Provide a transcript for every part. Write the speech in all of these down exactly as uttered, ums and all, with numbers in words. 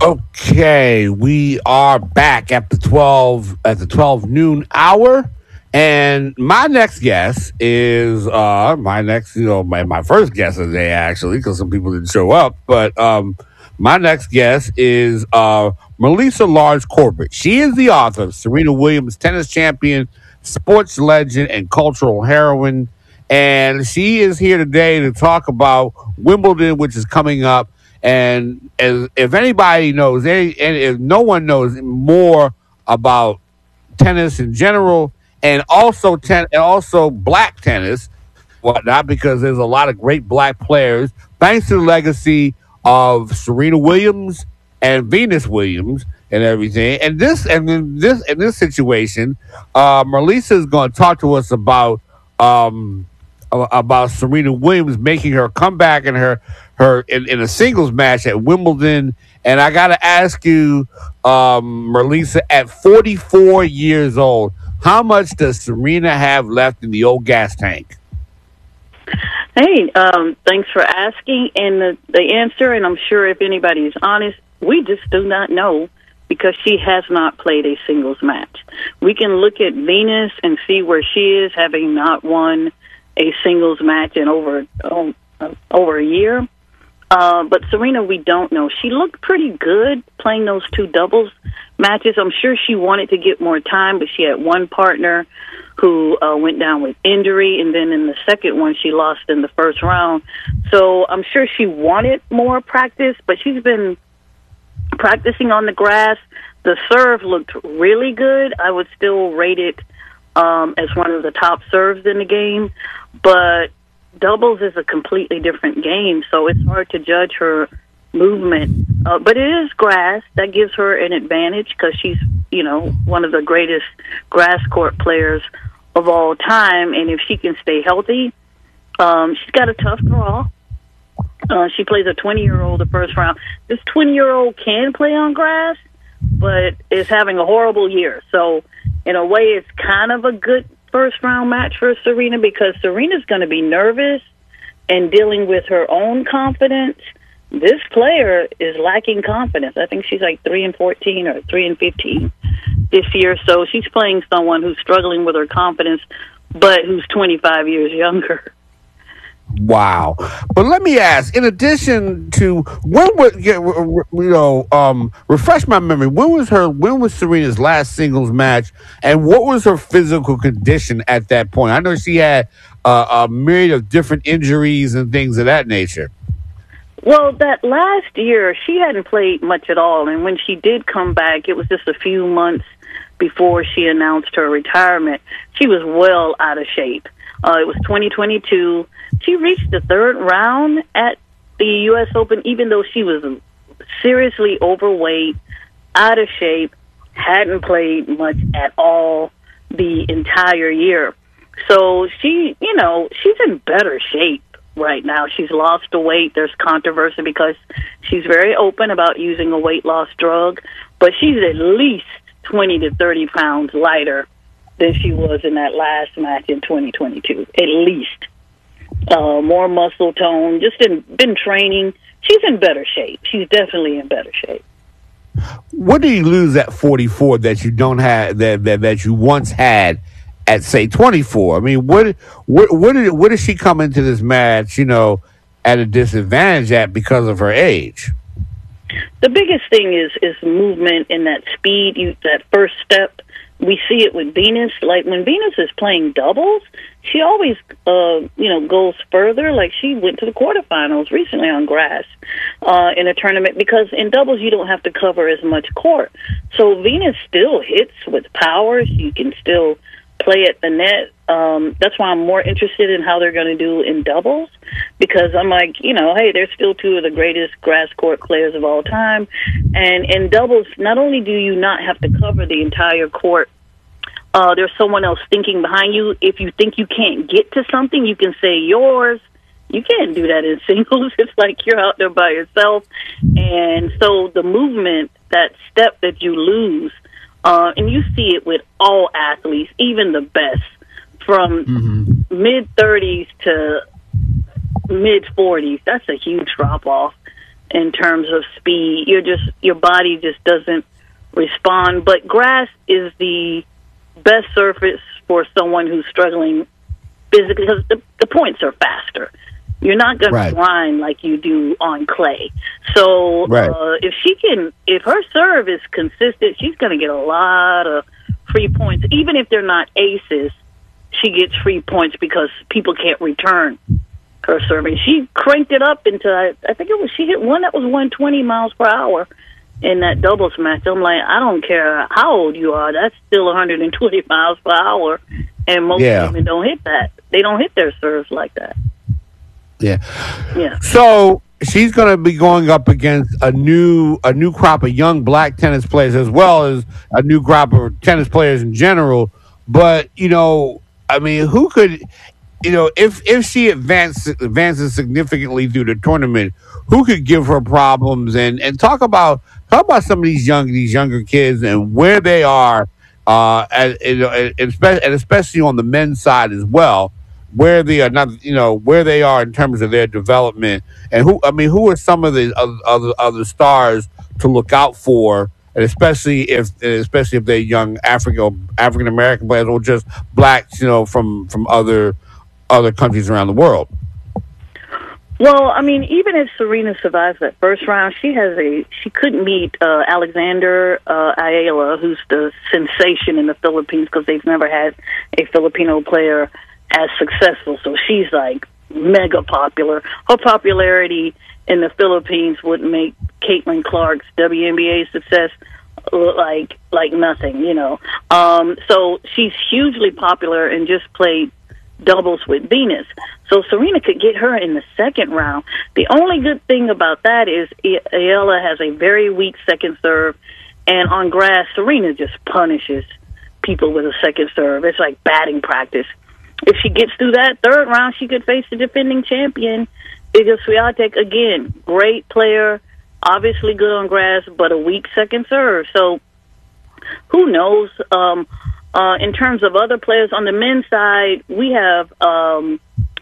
Okay, we are back at the twelve at the twelve noon hour, and my next guest is uh my next you know my, my first guest of the day actually because some people didn't show up, but um my next guest is uh Melissa Lawrence Corbett. She is the author of Serena Williams, tennis champion, sports legend, and cultural heroine, and she is here today to talk about Wimbledon, which is coming up. And as, if anybody knows, any, and if no one knows more about tennis in general, and also ten, and also black tennis, whatnot, because there's a lot of great black players, thanks to the legacy of Serena Williams and Venus Williams and everything. And this, and in this, in this situation, uh, Melissa is going to talk to us about. Um, about Serena Williams making her comeback in her her in, in a singles match at Wimbledon. And I got to ask you, um, Melissa, at forty-four years old, how much does Serena have left in the old gas tank? Hey, um, thanks for asking. And the, the answer, and I'm sure if anybody's honest, we just do not know because she has not played a singles match. We can look at Venus and see where she is, having not won a singles match in over oh, uh, over a year. Uh, but Serena, we don't know. She looked pretty good playing those two doubles matches. I'm sure she wanted to get more time, but she had one partner who uh, went down with injury, and then in the second one, she lost in the first round. So I'm sure she wanted more practice, but she's been practicing on the grass. The serve looked really good. I would still rate it um, as one of the top serves in the game. But doubles is a completely different game, so it's hard to judge her movement. Uh, but it is grass. That gives her an advantage because she's, you know, one of the greatest grass court players of all time. And if she can stay healthy, um, she's got a tough draw. Uh, she plays a twenty-year-old the first round. This twenty-year-old can play on grass, but is having a horrible year. So in a way, it's kind of a good first round match for Serena because Serena's going to be nervous and dealing with her own confidence. This player is lacking confidence. I think she's like three and fourteen or three and fifteen this year. So she's playing someone who's struggling with her confidence, but who's twenty-five years younger. Wow. But let me ask, in addition to when was you know um refresh my memory, when was her when was Serena's last singles match, and what was her physical condition at that point? I know she had uh, a myriad of different injuries and things of that nature. Well, that last year she hadn't played much at all, and when she did come back, it was just a few months before she announced her retirement. She was well out of shape. Uh, it was twenty twenty-two. She reached the third round at the U S Open, even though she was seriously overweight, out of shape, hadn't played much at all the entire year. So she, you know, she's in better shape right now. She's lost the weight. There's controversy because she's very open about using a weight loss drug, but she's at least twenty to thirty pounds lighter than she was in that last match in twenty twenty-two, at least. Uh, more muscle tone, just in, been training. She's in better shape. She's definitely in better shape. What do you lose at forty-four that you don't have that that, that you once had at say twenty-four? I mean, what what what did what did she come into this match, you know, at a disadvantage at because of her age? The biggest thing is is movement and that speed. You that first step. We see it with Venus. Like when Venus is playing doubles, she always, uh, you know, goes further. Like she went to the quarterfinals recently on grass uh, in a tournament because in doubles you don't have to cover as much court. So Venus still hits with power. She can still play at the net. Um, that's why I'm more interested in how they're going to do in doubles because I'm like, you know, hey, they're still two of the greatest grass court players of all time. And in doubles, not only do you not have to cover the entire court, uh, there's someone else thinking behind you. If you think you can't get to something, you can say yours. You can't do that in singles. It's like you're out there by yourself. And so the movement, that step that you lose, uh, and you see it with all athletes, even the best, from mm-hmm. mid-thirties to mid-forties, that's a huge drop-off in terms of speed. You're just your body just doesn't respond. But grass is the best surface for someone who's struggling physically because the, the points are faster. You're not going Right. to grind like you do on clay. So Right. uh, if she can, if her serve is consistent, she's going to get a lot of free points. Even if they're not aces, she gets free points because people can't return her serving. She cranked it up into, I, I think it was, she hit one that was one hundred twenty miles per hour in that doubles match. I'm like, I don't care how old you are, that's still one hundred twenty miles per hour. And most Yeah. women don't hit that. They don't hit their serves like that. Yeah. Yeah. So she's going to be going up against a new a new crop of young black tennis players as well as a new crop of tennis players in general. But, you know, I mean, who could, you know, if if she advances advances significantly through the tournament, who could give her problems? And and talk about talk about some of these young these younger kids and where they are, uh, and, and, and espe- and especially on the men's side as well, where they are not, you know, where they are in terms of their development, and who I mean, who are some of the other other, other stars to look out for, and especially if especially if they're young African African American players or just blacks, you know, from from other other countries around the world. Well, I mean, even if Serena survives that first round, she has a she couldn't meet uh, Alexander uh, Ayala, who's the sensation in the Philippines because they've never had a Filipino player as successful. So she's like mega popular. Her popularity in the Philippines would make Caitlin Clark's W N B A success look like like nothing, you know. Um, so she's hugely popular and just played doubles with Venus. So Serena could get her in the second round. The only good thing about that is Ayala has a very weak second serve, and on grass, Serena just punishes people with a second serve. It's like batting practice. If she gets through that third round, she could face the defending champion, Iga Swiatek. Again, great player, obviously good on grass, but a weak second serve. So who knows? Um, uh, in terms of other players on the men's side, we have um,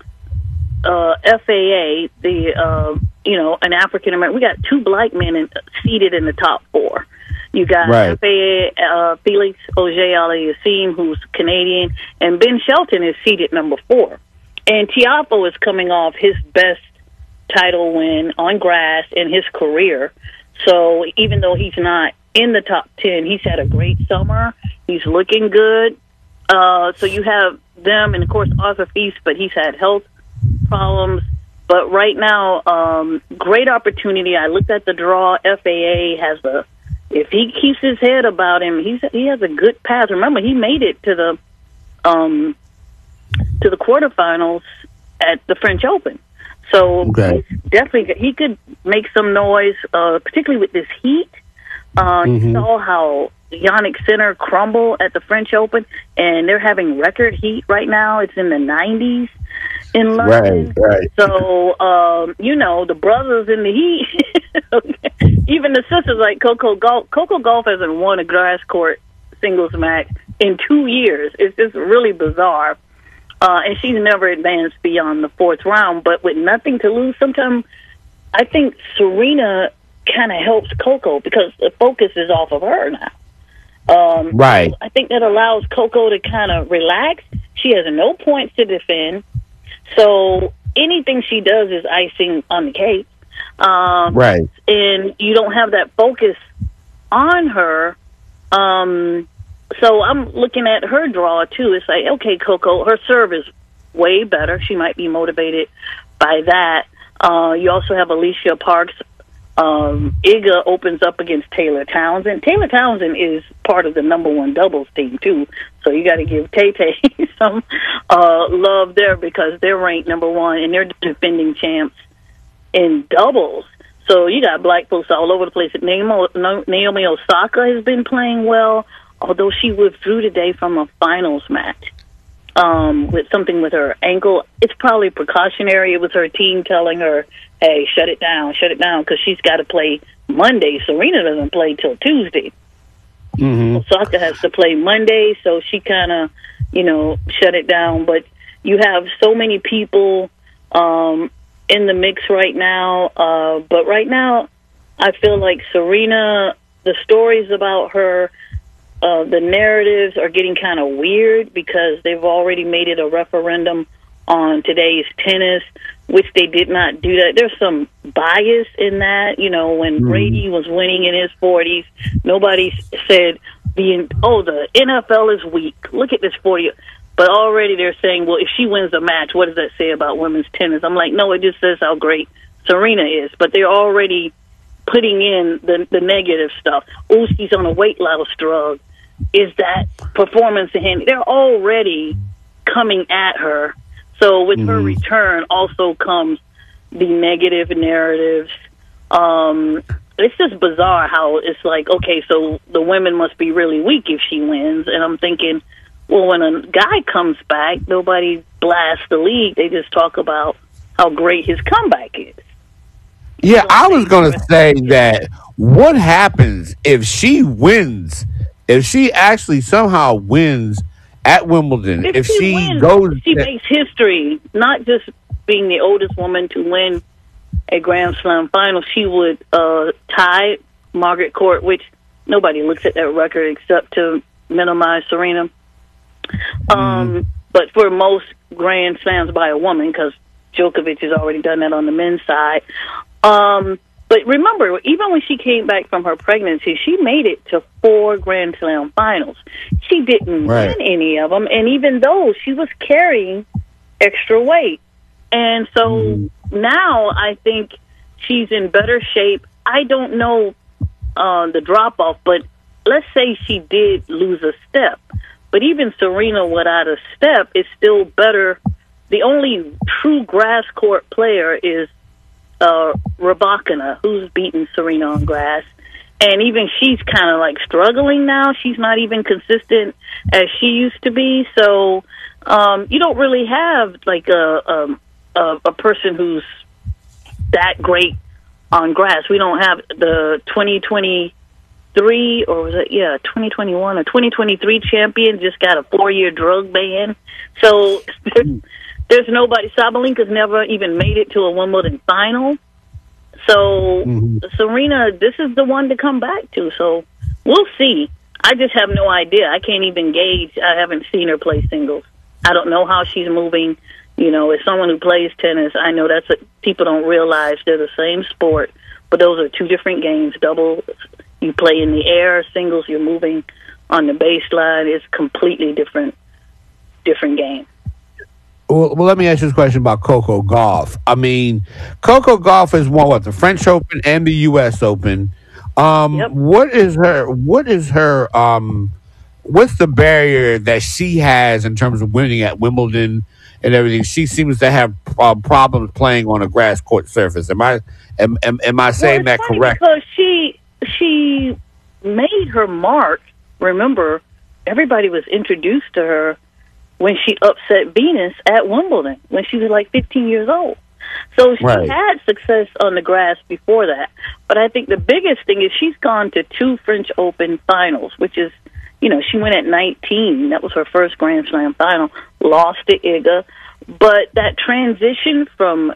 uh, F A A, the uh, you know, an African American. We got two black men in, seated in the top four. You got Right. F A A, uh, Felix Auger-Aliassime, who's Canadian, and Ben Shelton is seated number four. And Tiafoe is coming off his best title win on grass in his career. So even though he's not in the top ten, he's had a great summer. He's looking good. Uh, so you have them, and of course Arthur Feast, but he's had health problems. But right now, um, great opportunity. I looked at the draw. F A A has a, if he keeps his head about him, he's he has a good path. Remember, he made it to the um, to the quarterfinals at the French Open. So Okay. he's definitely he could make some noise, uh, particularly with this heat. Uh, Mhm. You saw how Yannick Sinner crumble at the French Open, and they're having record heat right now. It's in the nineties in London. Right, right. So, um, you know, the brothers in the heat, even the sisters like Coco Golf. Coco Golf hasn't won a grass court singles match in two years. It's just really bizarre. Uh, and she's never advanced beyond the fourth round, but with nothing to lose, sometimes I think Serena kind of helps Coco because the focus is off of her now. Um, Right. I think that allows Coco to kind of relax. She has no points to defend, so anything she does is icing on the cake. Um, Right. And you don't have that focus on her. Um, so I'm looking at her draw, too. It's like, okay, Coco, her serve is way better. She might be motivated by that. Uh, you also have Alicia Parks. Um, Iga opens up against Taylor Townsend. Taylor Townsend is part of the number one doubles team, too. So you got to give Tay-Tay some uh, love there because they're ranked number one and they're defending champs in doubles. So you got black folks all over the place. Naomi, Naomi Osaka has been playing well, although she withdrew today from a finals match um, with something with her ankle. It's probably precautionary. It was her team telling her, hey, shut it down, shut it down, because she's got to play Monday. Serena doesn't play till Tuesday. Mm-hmm. Osaka has to play Monday, so she kind of, you know, shut it down. But you have so many people um, in the mix right now. Uh, but right now, I feel like Serena, the stories about her, uh, the narratives are getting kind of weird because they've already made it a referendum on today's tennis, which they did not do that. There's some bias in that. You know, when mm. Brady was winning in his forties, nobody said, the oh, the N F L is weak. Look at this forty. But already they're saying, well, if she wins the match, what does that say about women's tennis? I'm like, no, it just says how great Serena is. But they're already putting in the, the negative stuff. Oh, she's on a weight loss drug. Is that performance enhancing? They're already coming at her. So with mm-hmm. her return also comes the negative narratives. Um, it's just bizarre how it's like, okay, so the women must be really weak if she wins. And I'm thinking, well, when a guy comes back, nobody blasts the league. They just talk about how great his comeback is. Yeah, I was going to say that what happens if she wins, if she actually somehow wins at Wimbledon, if, if she, she wins, goes... She makes history, not just being the oldest woman to win a Grand Slam final. She would uh, tie Margaret Court, which nobody looks at that record except to minimize Serena. Um, mm. But for most Grand Slams by a woman, because Djokovic has already done that on the men's side. Um, but remember, even when she came back from her pregnancy, she made it to four Grand Slam finals. She didn't right. win any of them, and even though she was carrying extra weight. And so mm. now I think she's in better shape. I don't know uh, the drop-off, but let's say she did lose a step. But even Serena without a step is still better. The only true grass court player is uh, Rybakina, who's beaten Serena on grass. And even she's kind of like struggling now. She's not even consistent as she used to be. So um, you don't really have like a, a, a person who's that great on grass. We don't have the twenty twenty-three or was it, yeah, twenty twenty-one or twenty twenty-three champion just got a four-year drug ban. So there's, there's nobody. Sabalenka's never even made it to a Wimbledon final. So mm-hmm. Serena, this is the one to come back to. So we'll see. I just have no idea. I can't even gauge. I haven't seen her play singles. I don't know how she's moving. You know, as someone who plays tennis, I know that's a, people don't realize they're the same sport, but those are two different games. Double, you play in the air. Singles, you're moving on the baseline. It's completely different, different game. Well, well, let me ask you this question about Coco Gauff. I mean, Coco Gauff has won what, the French Open and the U S Open. Um, yep. What is her? What is her? Um, what's the barrier that she has in terms of winning at Wimbledon and everything? She seems to have uh, problems playing on a grass court surface. Am I am am, am I saying well, that correct? Because she she made her mark. Remember, everybody was introduced to her when she upset Venus at Wimbledon when she was like fifteen years old. So she right. had success on the grass before that. But I think the biggest thing is she's gone to two French Open finals, which is, you know, she went at nineteen. That was her first Grand Slam final, lost to Iga. But that transition from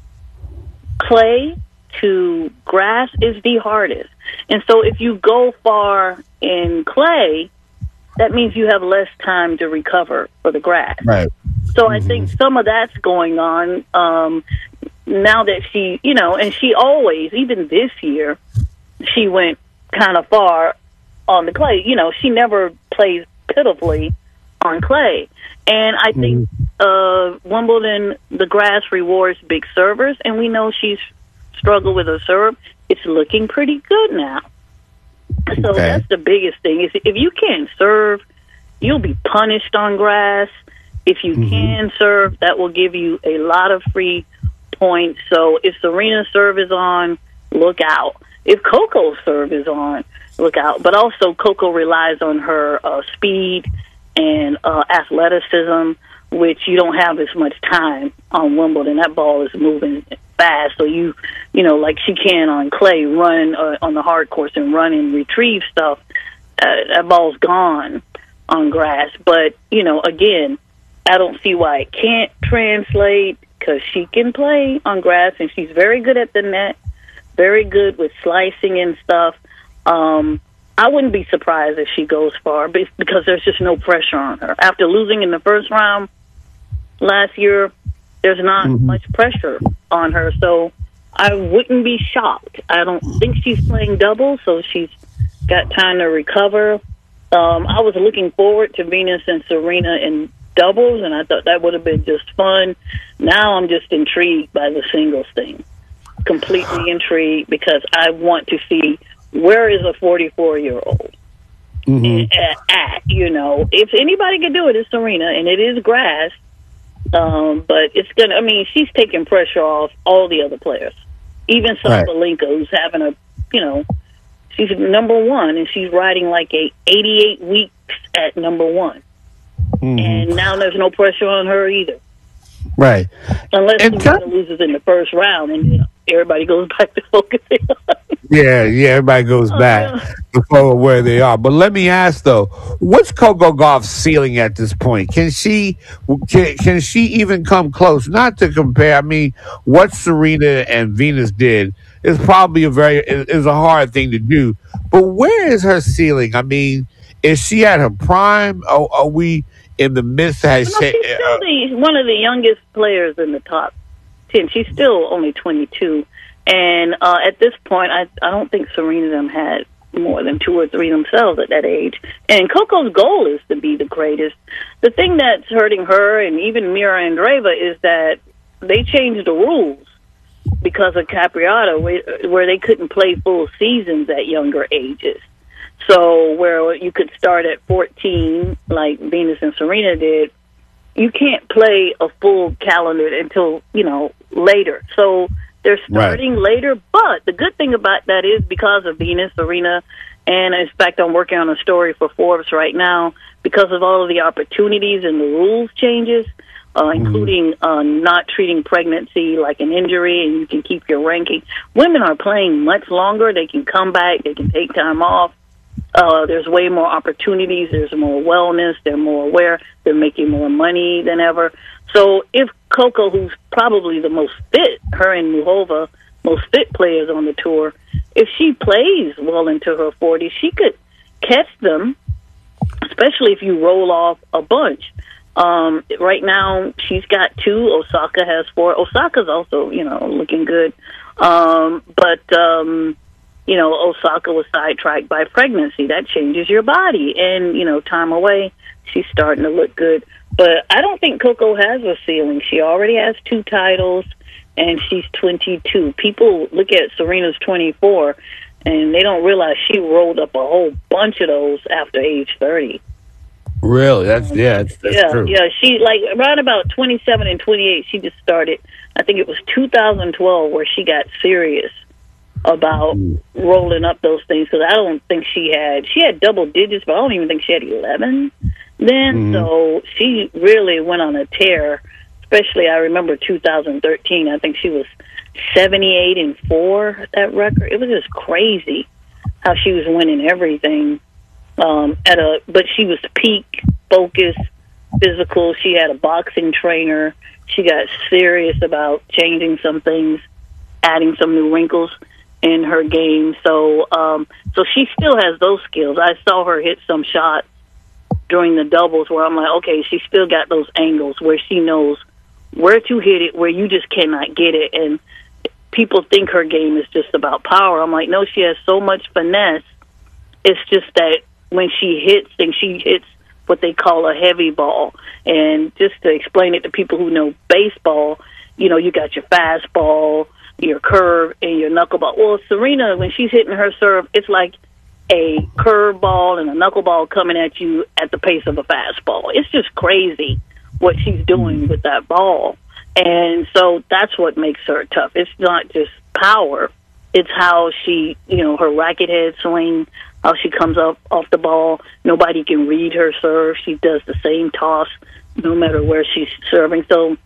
clay to grass is the hardest. And so if you go far in clay, that means you have less time to recover for the grass. Right. So mm-hmm. I think some of that's going on um, now that she, you know, and she always, even this year, she went kind of far on the clay. You know, she never plays pitifully on clay. And I think mm-hmm. uh, Wimbledon, the grass rewards big servers, and we know she's struggled with her serve. It's looking pretty good now. So okay. that's the biggest thing. Is if you can't serve, you'll be punished on grass. If you mm-hmm. can serve, that will give you a lot of free points. So if Serena's serve is on, look out. If Coco's serve is on, look out. But also Coco relies on her uh, speed and uh, athleticism, which you don't have as much time on Wimbledon. That ball is moving fast, so you, you know, like she can on clay, run uh, on the hard course and run and retrieve stuff. Uh, that ball's gone on grass. But, you know, again, I don't see why it can't translate, because she can play on grass, and she's very good at the net, very good with slicing and stuff. Um, I wouldn't be surprised if she goes far because there's just no pressure on her. After losing in the first round last year, there's not mm-hmm. much pressure on her, so I wouldn't be shocked. I don't think she's playing doubles, so she's got time to recover. Um, I was looking forward to Venus and Serena in doubles, and I thought that would have been just fun. Now I'm just intrigued by the singles thing. Completely intrigued because I want to see where is a forty-four-year-old mm-hmm. at, at, you know. If anybody can do it, it's Serena, and it is grass. Um, but it's going to, I mean, she's taking pressure off all the other players. Even Sabalenka, right. who's having a, you know, she's number one, and she's riding like a eighty-eight weeks at number one. Mm-hmm. And now there's no pressure on her either. Right. Unless Serena loses in the first round, and you know, everybody goes back to focusing on Yeah, yeah, everybody goes oh, back yeah. to follow where they are. But let me ask though, what's Coco Gauff's ceiling at this point? Can she can, can she even come close? Not to compare. I mean, what Serena and Venus did is probably a very is a hard thing to do. But where is her ceiling? I mean, is she at her prime? Or are we in the midst? Has no, she, she's still uh, the, one of the youngest players in the top ten. She's still only twenty-two. And uh, at this point, I I don't think Serena them had more than two or three themselves at that age. And Coco's goal is to be the greatest. The thing that's hurting her and even Mira Andreeva is that they changed the rules because of Capriata, where, where they couldn't play full seasons at younger ages. So where you could start at fourteen, like Venus and Serena did, you can't play a full calendar until, you know, later. So they're starting right. later, but the good thing about that is because of Venus, Serena, and in fact, I'm working on a story for Forbes right now because of all of the opportunities and the rules changes, uh, mm-hmm. including uh, not treating pregnancy like an injury, and you can keep your ranking. Women are playing much longer. They can come back. They can take time off. Uh, there's way more opportunities. There's more wellness. They're more aware. They're making more money than ever. So if Coco, who's probably the most fit, her and Muhova, most fit players on the tour, if she plays well into her forties, she could catch them, especially if you roll off a bunch. Um, right now, she's got two. Osaka has four. Osaka's also, you know, looking good. Um, but, um, you know, Osaka was sidetracked by pregnancy. That changes your body. And, you know, time away, she's starting to look good. But I don't think Coco has a ceiling. She already has two titles, and she's twenty-two. People look at Serena's twenty-four, and they don't realize she rolled up a whole bunch of those after age thirty. Really? That's yeah, that's, that's yeah, true. Yeah, she, like, around about twenty-seven and twenty-eight, she just started, I think it was two thousand twelve, where she got serious about mm. rolling up those things, because I don't think she had, she had double digits, but I don't even think she had eleven then, mm. so she really went on a tear, especially I remember two thousand thirteen, I think she was seventy-eight and four, that record. It was just crazy how she was winning everything. Um, at a, but she was peak, focused, physical. She had a boxing trainer. She got serious about changing some things, adding some new wrinkles in her game. So, um, so she still has those skills. I saw her hit some shots during the doubles where I'm like, okay, she still got those angles where she knows where to hit it, where you just cannot get it. And people think her game is just about power. I'm like, no, she has so much finesse. It's just that when she hits, and she hits what they call a heavy ball. And just to explain it to people who know baseball, you know, you got your fastball, your curve, and your knuckleball. Well, Serena, when she's hitting her serve, it's like a curveball and a knuckleball coming at you at the pace of a fastball. It's just crazy what she's doing with that ball. And so that's what makes her tough. It's not just power. It's how she, you know, her racket head swing, how she comes up off the ball. Nobody can read her serve. She does the same toss no matter where she's serving. So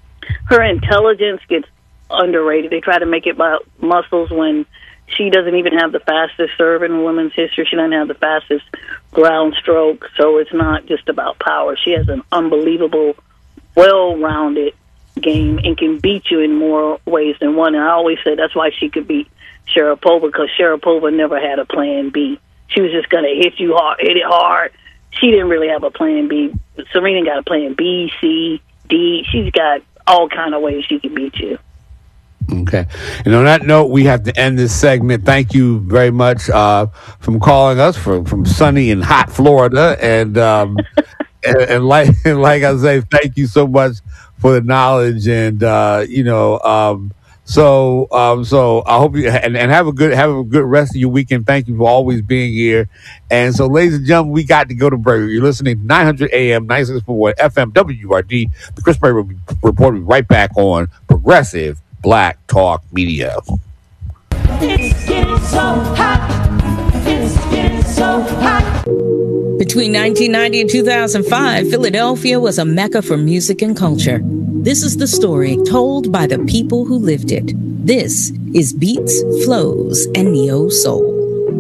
her intelligence gets underrated. They try to make it about muscles when she doesn't even have the fastest serve in women's history. She doesn't have the fastest ground stroke. So it's not just about power. She has an unbelievable, well-rounded game and can beat you in more ways than one. And I always say that's why she could beat Sharapova, because Sharapova never had a plan B. She was just going to hit you hard, hit it hard. She didn't really have a plan B. Serena got a plan B, C, D. She's got all kind of ways she can beat you. Okay. And on that note, we have to end this segment. Thank you very much uh, from calling us from, from sunny and hot Florida. And um, and, and like and like I say, thank you so much for the knowledge. And uh, you know, um, so um, so I hope you and, and have a good have a good rest of your weekend. Thank you for always being here. And so, ladies and gentlemen, we got to go to break. You're listening to nine hundred A M, ninety-six point one F M, W R D. The Chris Berry Report will be right back on Progressive Black Talk Media. It's getting so hot. It's getting so hot. Between nineteen ninety and two thousand five, Philadelphia was a mecca for music and culture. This is the story told by the people who lived it. This is Beats, Flows, and Neo Soul.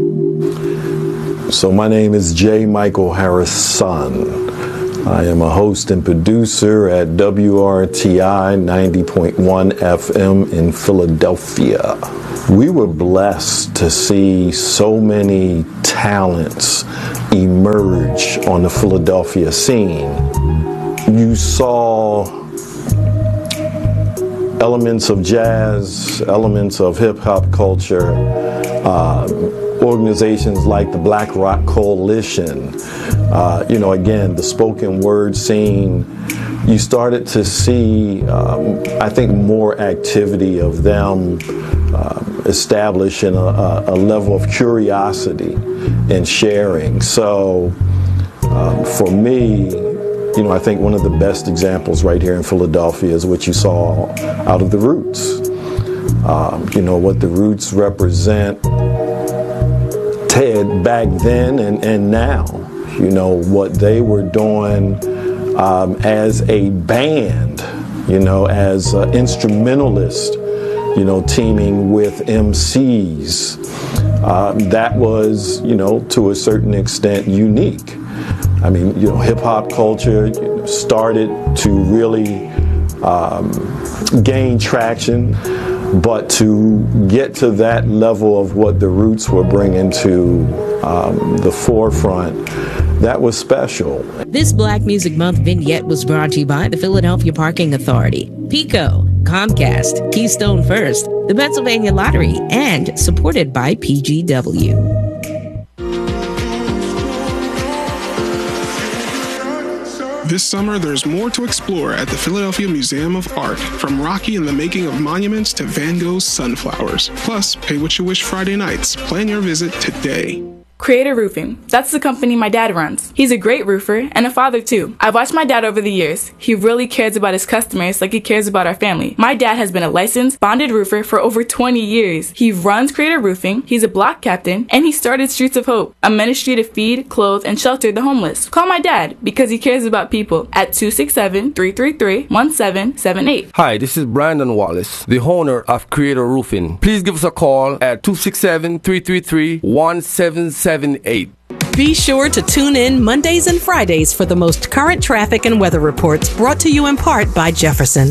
So my name is J. Michael Harrison. I am a host and producer at W R T I ninety point one F M in Philadelphia. We were blessed to see so many talents emerge on the Philadelphia scene. You saw elements of jazz, elements of hip-hop culture, uh, organizations like the Black Rock Coalition, uh, you know, again, the spoken word scene. You started to see, um, I think, more activity of them uh, establishing a, a level of curiosity and sharing. So um, for me, you know, I think one of the best examples right here in Philadelphia is what you saw out of the Roots. Um, you know, what the Roots represent Ted back then and, and now, you know, what they were doing um, as a band, you know, as uh, instrumentalists, you know, teaming with M Cs. Uh, that was, you know, to a certain extent unique. I mean, you know, hip hop culture started to really um, gain traction. But to get to that level of what the Roots were bringing to um, the forefront, that was special. This Black Music Month vignette was brought to you by the Philadelphia Parking Authority, PECO, Comcast, Keystone First, the Pennsylvania Lottery, and supported by P G W. This summer, there's more to explore at the Philadelphia Museum of Art, from Rocky and the Making of Monuments to Van Gogh's Sunflowers. Plus, pay what you wish Friday nights. Plan your visit today. Creator Roofing. That's the company my dad runs. He's a great roofer and a father too. I've watched my dad over the years. He really cares about his customers like he cares about our family. My dad has been a licensed, bonded roofer for over twenty years. He runs Creator Roofing, he's a block captain, and he started Streets of Hope, a ministry to feed, clothe, and shelter the homeless. Call my dad because he cares about people at two six seven, three three three, one seven seven eight. Hi, this is Brandon Wallace, the owner of Creator Roofing. Please give us a call at two six seven, three three three, one seven seven eight. Be sure to tune in Mondays and Fridays for the most current traffic and weather reports, brought to you in part by Jefferson.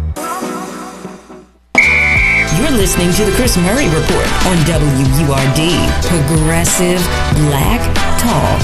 You're listening to the Chris Murray Report on W U R D, Progressive Black Talk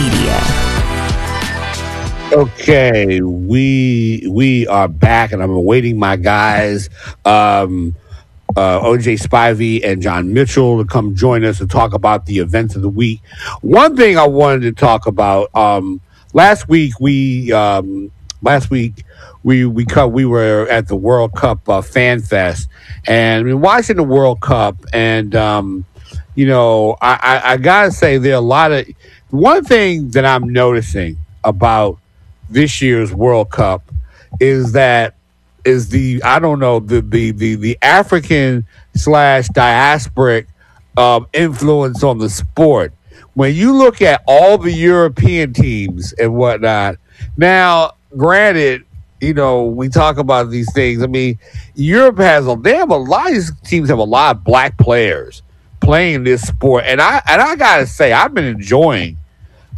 Media. Okay, we we are back, and I'm awaiting my guys. Um, Uh, O J Spivey and John Mitchell to come join us to talk about the events of the week. One thing I wanted to talk about, um, last week we, um, last week we, we cut, we were at the World Cup, uh, Fan Fest, and we watching the World Cup, and, um, you know, I, I, I gotta say there are a lot of, one thing that I'm noticing about this year's World Cup is that is the I don't know the the the, the African slash diasporic um, influence on the sport. When you look at all the European teams and whatnot, now granted, you know, we talk about these things. I mean, Europe has a they have a lot of these teams have a lot of black players playing this sport, and I and I gotta say I've been enjoying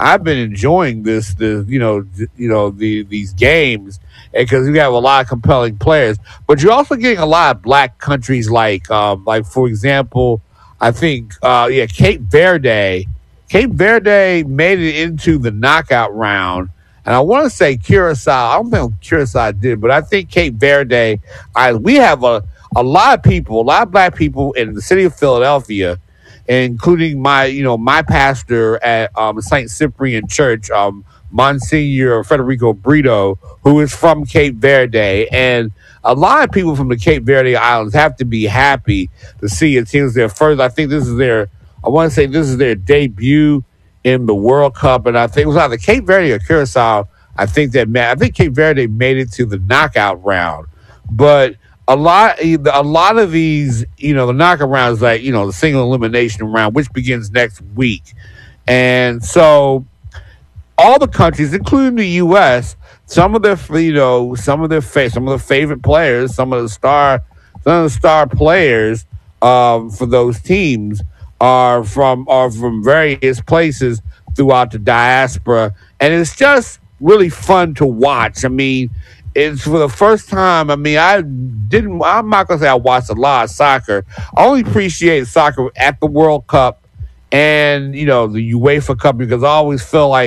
I've been enjoying this, the you know, th- you know, the these games because we have a lot of compelling players. But you're also getting a lot of black countries, like, um, like for example, I think, uh, yeah, Cape Verde. Cape Verde made it into the knockout round. And I want to say Curacao. I don't think Curacao did, but I think Cape Verde. I we have a, a lot of people, a lot of black people in the city of Philadelphia, including my you know my pastor at um, Saint Cyprian Church, um, Monsignor Federico Brito, who is from Cape Verde, and a lot of people from the Cape Verde Islands have to be happy to see it seems their first. I think this is their. I want to say this is their debut in the World Cup, and I think it was either Cape Verde or Curacao. I think that I think Cape Verde made it to the knockout round, but a lot, a lot of these, you know, the knockout rounds, like you know, the single elimination round, which begins next week, and so all the countries, including the U S, some of their, you know, some of their fa- some of the favorite players, some of the star, some of the star players um, for those teams. Are from are from various places throughout the diaspora, and it's just really fun to watch. I mean, it's for the first time. I mean, I didn't. I'm not gonna say I watched a lot of soccer. I only appreciate soccer at the World Cup and you know the UEFA Cup because I always feel like